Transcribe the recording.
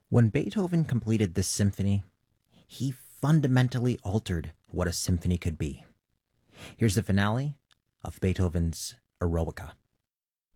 When Beethoven completed this symphony, he fundamentally altered what a symphony could be. Here's the finale of Beethoven's Eroica.